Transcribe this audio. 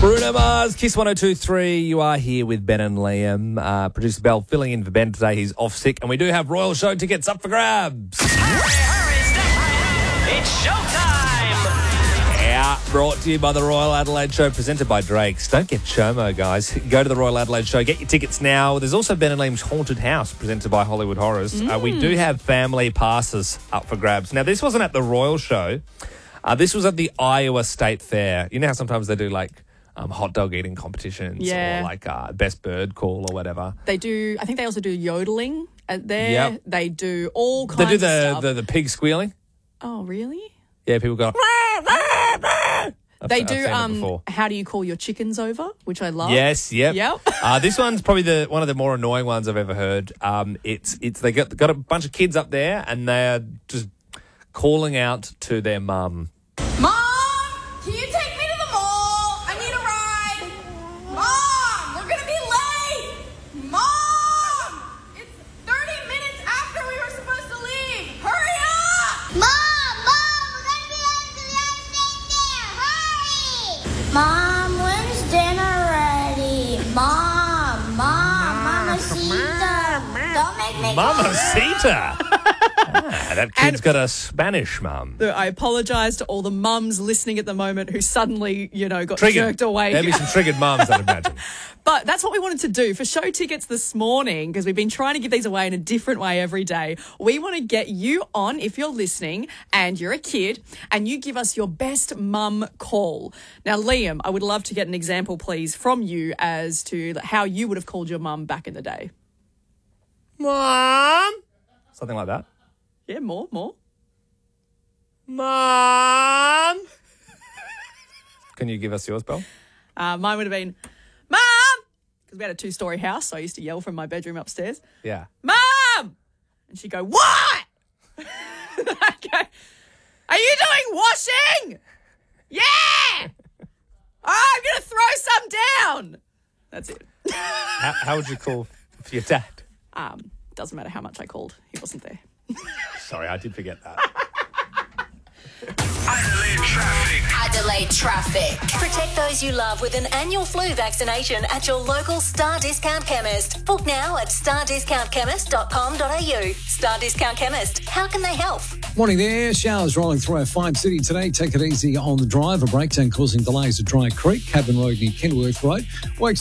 Bruno Mars, Kiss 102.3. You are here with Ben and Liam. Producer Bell filling in for Ben today. He's off sick. And we do have Royal Show tickets up for grabs. Hurry, step right up. It's showtime. Yeah, brought to you by the Royal Adelaide Show, presented by Drake's. Don't get chomo, guys. Go to the Royal Adelaide Show. Get your tickets now. There's also Ben and Liam's Haunted House, presented by Hollywood Horrors. We do have family passes up for grabs. Now, this wasn't at the Royal Show. This was at the Iowa State Fair. You know how sometimes they do, like, hot dog eating competitions or like best bird call or whatever. They do. I think they also do yodeling there. Yep. They do all kinds of stuff. They do the pig squealing. Oh, really? Yeah, people go. They I've do. seen it before. How do you call your chickens over? Which I love. Yes. Yep. Yep. This one's probably one of the more annoying ones I've ever heard. It's they got a bunch of kids up there and they're just calling out to their mum. Mom, can you take me to the mall? I need a ride. Mom, we're going to be late. Mom, it's 30 minutes after we were supposed to leave. Hurry up. Mom, we're going to be late to the ice there. Hurry! Mom, when's dinner ready? Mom, Mamacita. Don't make me Mamacita. That kid's got a Spanish mum. I apologise to all the mums listening at the moment who suddenly, got Triggered. jerked away. There'd be some triggered mums, I'd imagine. But that's what we wanted to do for show tickets this morning, because we've been trying to give these away in a different way every day. We want to get you on, if you're listening and you're a kid, and you give us your best mum call. Now, Liam, I would love to get an example, please, from you as to how you would have called your mum back in the day. Mom. Something like that. Yeah, more. Mom. Can you give us yours, Belle? Mine would have been, Mum! Because we had a 2-story house, so I used to yell from my bedroom upstairs. Yeah. Mum! And she'd go, what? I'd go, are you doing washing? Yeah! I'm going to throw some down. That's it. How would you call for your dad? Doesn't matter how much I called. He wasn't there. Sorry, I did forget that. Adelaide traffic. Protect those you love with an annual flu vaccination at your local Star Discount Chemist. Book now at stardiscountchemist.com.au. Star Discount Chemist. How can they help? Morning there. Showers rolling through our fine city today. Take it easy on the drive. A breakdown causing delays at Dry Creek, Cabin Road near Kenworth Road. Works